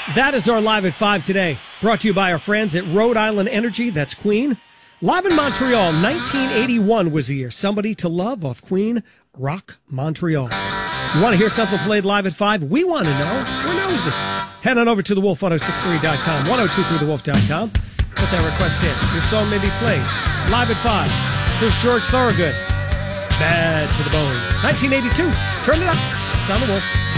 That is our Live at 5 today. Brought to you by our friends at Rhode Island Energy. That's Queen. Live in Montreal, 1981 was the year. Somebody to Love off Queen, Rock Montreal. You want to hear something played live at 5? We want to know. We're nosy. Head on over to thewolf1063.com, 1023thewolf.com. Put that request in. Your song may be played live at 5. Here's George Thorogood. Bad to the Bone. 1982. Turn it up. It's on the Wolf.